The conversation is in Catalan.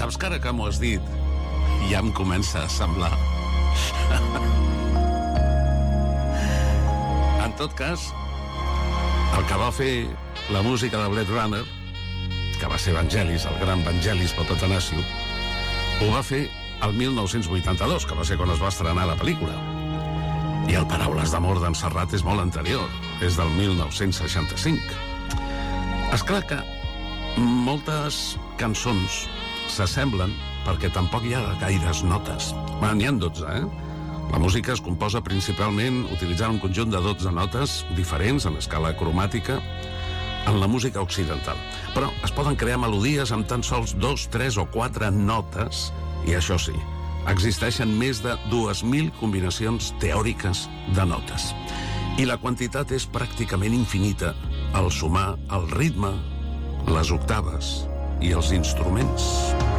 Saps que ara que m'ho has dit ja em comença a semblar? En tot cas, el que va fer la música de Blade Runner, que va ser Vangelis, el gran Vangelis Papatanasiou, ho va fer el 1982, que va ser quan es va estrenar la pel·lícula. I el Paraules d'amor d'en Serrat és molt anterior, és del 1965. És clar que moltes cançons s'assemblen perquè tampoc hi ha gaires notes. N'hi ha 12, La música es composa principalment utilitzant un conjunt de 12 notes diferents en escala cromàtica en la música occidental. Però es poden crear melodies amb tan sols 2, 3 o 4 notes, i això sí, existeixen més de 2.000 combinacions teòriques de notes. I la quantitat és pràcticament infinita al sumar el ritme, les octaves i els instruments.